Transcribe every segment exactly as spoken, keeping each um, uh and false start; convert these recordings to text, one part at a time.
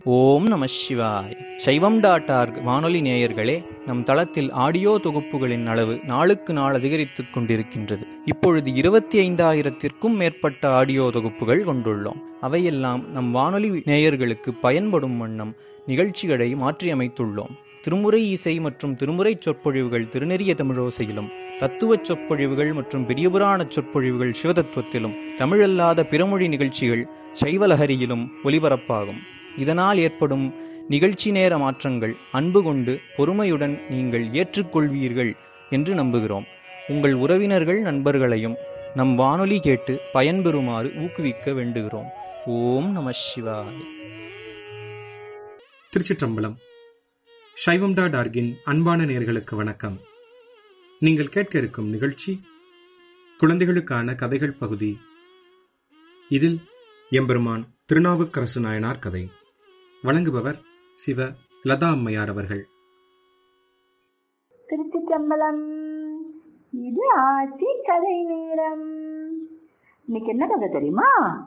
ஓம் நம சிவாய். சைவம் டாட் ஆர்க் வானொலி நேயர்களே, நம் தளத்தில் ஆடியோ தொகுப்புகளின் அளவு நாளுக்கு நாள் அதிகரித்துக் கொண்டிருக்கின்றது. இப்பொழுது இருபத்தி ஐந்தாயிரத்திற்கும் மேற்பட்ட ஆடியோ தொகுப்புகள் கொண்டுள்ளோம். அவையெல்லாம் நம் வானொலி நேயர்களுக்கு பயன்படும் வண்ணம் நிகழ்ச்சிகளை மாற்றியமைத்துள்ளோம். திருமுறை இசை மற்றும் திருமுறை சொற்பொழிவுகள் திருநெறிய தமிழோசையிலும், தத்துவ சொற்பொழிவுகள் மற்றும் பெரியபுராண சொற்பொழிவுகள் சிவதத்துவத்திலும், தமிழல்லாத பிறமொழி நிகழ்ச்சிகள் சைவலஹரியிலும் ஒலிபரப்பாகும். இதனால் ஏற்படும் நிகழ்ச்சி நேர மாற்றங்கள் அன்பு கொண்டு பொறுமையுடன் நீங்கள் ஏற்றுக்கொள்வீர்கள் என்று நம்புகிறோம். உங்கள் உறவினர்கள் நண்பர்களையும் நம் வானொலி கேட்டு பயன்பெறுமாறு ஊக்குவிக்க வேண்டுகிறோம். ஓம் நம சிவாய. திருச்சிற்றம்பலம். சைவம் டாட் ஆர்கின் அன்பான நேயர்களுக்கு வணக்கம். நீங்கள் கேட்க இருக்கும் நிகழ்ச்சி குழந்தைகளுக்கான கதைகள் பகுதி. இதில் எம்பெருமான் திருநாவுக்கரசு நாயனார் கதை. வழங்குபவர் சிவ லதா அம்மையார் அவர்கள். திருச்சிற்றம்பலம். இது ஆட்சி கதை நேரம். இன்னைக்கு என்ன கதை தெரியுமா?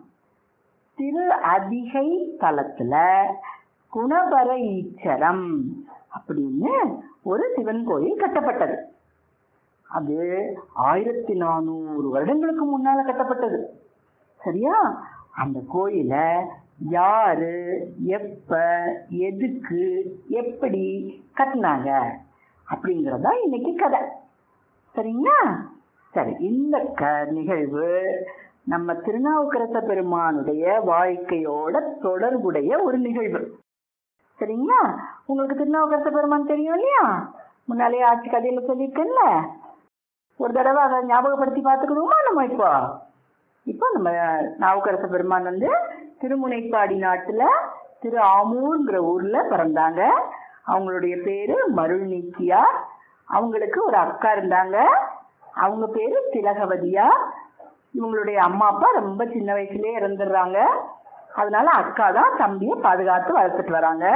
திரு அதிகை தலத்துல குணபர ஈச்சரம் அப்படின்னு ஒரு சிவன் கோயில் கட்டப்பட்டது. அது ஆயிரத்தி நானூறு வருடங்களுக்கு முன்னால கட்டப்பட்டது. சரியா? அந்த கோயில யாரு, எப்ப, எதுக்கு, எப்படி கட்டினாங்க அப்படிங்கறதா இன்னைக்கு கதை. சரிங்களா? சரி, இந்த க நிகழ்வு நம்ம திருநாவுக்கரச பெருமானுடைய வாழ்க்கையோட தொடர்புடைய ஒரு நிகழ்வு. சரிங்களா? உங்களுக்கு திருநாவுக்கரச பெருமான் தெரியும் இல்லையா? முன்னாலேயே ஆட்சி கதையில சொல்லியிருக்கேன்ல. ஒரு தடவை அதை ஞாபகப்படுத்தி பார்த்துக்கணுமா? நம்ம இப்போ இப்போ நம்ம நாவுக்கரச பெருமான் வந்து திருமுனைப்பாடி நாட்டுல திரு ஆமூர்ங்கிற ஊர்ல பிறந்தாங்க. அவங்களுடைய பேரு மருள் நீக்கியார். அவங்களுக்கு ஒரு அக்கா இருந்தாங்க. அவங்க பேரு திலகவதியார். இவங்களுடைய அம்மா அப்பா ரொம்ப சின்ன வயசுலயே இறந்துடுறாங்க. அதனால அக்கா தான் தம்பியை பாதுகாத்து வளர்த்துட்டு வராங்க.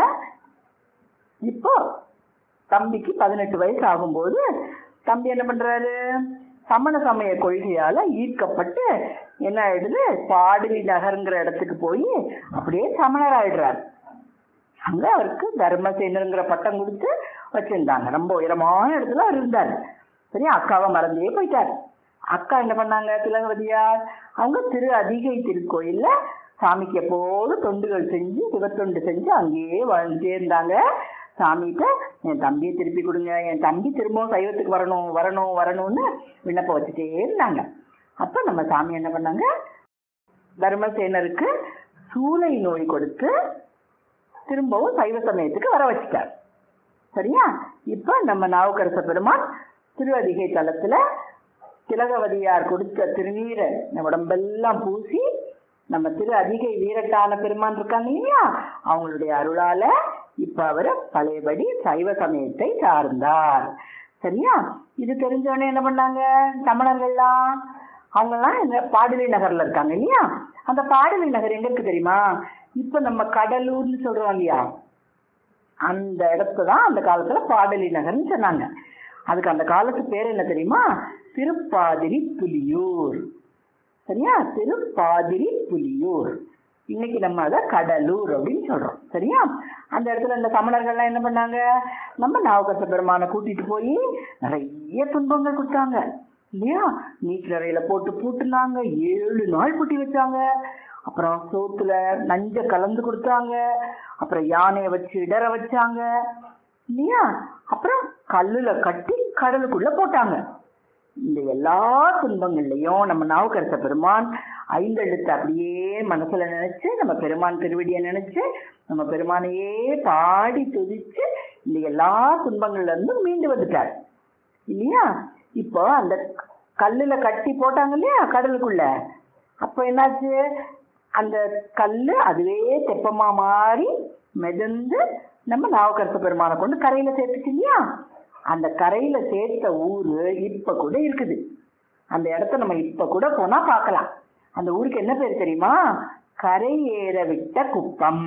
இப்போ தம்பிக்கு பதினெட்டு வயசு ஆகும்போது தம்பி என்ன பண்றாரு? சமண சமய கொள்கையால ஈர்க்கப்பட்டு என்ன ஆயிடுது, பாடலி நகர்ங்கிற இடத்துக்கு போய் அப்படியே சமணர் ஆயிடுறாரு. அங்க அவருக்கு தர்மசேனருங்கிற பட்டம் கொடுத்து வச்சிருந்தாங்க. ரொம்ப உயரமான இடத்துல அவர் இருந்தாரு. சரி, அக்காவை மறந்தே போயிட்டாரு. அக்கா என்ன பண்ணாங்க? திலகவதியார் அவங்க திரு அதிகை திருக்கோயில்ல சாமிக்கு எப்போதும் தொண்டுகள் செஞ்சு சிவத்தொண்டு செஞ்சு அங்கேயே வாழ்ந்துட்டே இருந்தாங்க. சாமிகிட்ட என் தம்பியை திருப்பி கொடுங்க, என் தம்பி திரும்பவும் சைவத்துக்கு வரணும் வரணும் வரணும்னு விண்ணப்பம் வச்சுட்டே இருந்தாங்க. அப்ப நம்ம சாமி என்ன பண்ணாங்க? தர்மசேனருக்கு சூளை நோய் கொடுத்து திரும்பவும் சைவ சமயத்துக்கு வர வச்சுட்டார். சரியா? இப்ப நம்ம நாவுக்கரச பெருமான் திரு அதிகை தலத்துல திலகவதியார் கொடுத்த திருநீரை உடம்பெல்லாம் பூசி நம்ம திரு அதிகை வீரட்டான பெருமான் இருக்காங்க இல்லையா, அவங்களுடைய அருளால இப்ப அவரு பழையபடி சைவ சமயத்தை சார்ந்தார். சரியா? இது தெரிஞ்சவொடனே என்ன பண்ணாங்க? சமணர்கள்லாம் அவங்கெல்லாம் இந்த பாடலி நகர்ல இருக்காங்க இல்லையா, அந்த பாடலி நகர் எங்க இருக்கு தெரியுமா? இப்ப நம்ம கடலூர்னு சொல்றோம் இல்லையா, அந்த இடத்துதான் அந்த காலத்துல பாடலி நகர்ன்னு சொன்னாங்க. அதுக்கு அந்த காலத்து பேர் என்ன தெரியுமா? திருப்பாதிரி புலியூர். சரியா? திருப்பாதிரி புலியூர். இன்னைக்கு நம்ம அதை கடலூர் அப்படின்னு சொல்றோம். சரியா? அந்த இடத்துல இந்த சமணர்கள்லாம் என்ன பண்ணாங்க? நம்ம நாவுக்கரச பெருமானை கூட்டிட்டு போய் நிறைய துன்பங்கள் கொடுத்தாங்க இல்லையா? நீட் நிறையில போட்டு பூட்டுனாங்க. ஏழு நாள் பூட்டி வச்சாங்க. அப்புறம் சோத்துல நஞ்ச கலந்து கொடுத்தாங்க. அப்புறம் யானையை வச்சு இடற வச்சாங்க இல்லையா? அப்புறம் கல்லுல கட்டி கடலுக்குள்ள போட்டாங்க. இந்த எல்லா துன்பங்கள்லையும் நம்ம நாவுக்கரச பெருமான் ஐந்தெழுத்து அப்படியே மனசுல நினைச்சு, நம்ம பெருமான் திருவடியை நினைச்சு, நம்ம பெருமானையே பாடி துதிச்சு இந்த எல்லா துன்பங்கள்ல இருந்து மீண்டு வந்துட்டார் இல்லையா? இப்போ அந்த கல்லுல கட்டி போட்டாங்க இல்லையா கடலுக்குள்ள, அப்ப என்னாச்சு? அந்த கல்லு அதுவே தெப்பமா மாறி மிதந்து நம்ம நாவுக்கரச பெருமானை கொண்டு கரையில சேர்த்துச்சு இல்லையா? அந்த கரையில சேர்த்த ஊரு இப்ப கூட இருக்குது. அந்த இடத்த நம்ம இப்ப கூட போனா பார்க்கலாம். அந்த ஊருக்கு என்ன பேர் தெரியுமா? கரை ஏற விட்ட குப்பம்.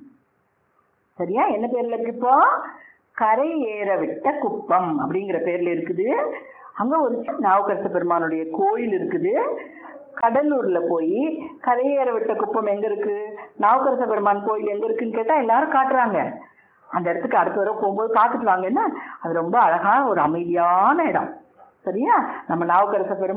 சரியா? என்ன பேர்ல இருக்கு இப்போ? கரை ஏற விட்ட குப்பம் அப்படிங்கிற பேர்ல இருக்குது. அங்க ஒரு நாவுக்கரச பெருமானுடைய கோயில் இருக்குது. கடலூர்ல போய் கரையேற விட்ட குப்பம் எங்க இருக்கு, நாவுக்கரச பெருமான் கோயில் எங்க இருக்குன்னு கேட்டா எல்லாரும் காட்டுறாங்க. அந்த இடத்துக்கு அடுத்த தடவை போகும்போது பார்த்துட்டு வாங்கன்னா அது ரொம்ப அழகா ஒரு அமைதியான இடம். சரியா? நம்ம நாவுக்கரச பெருமான்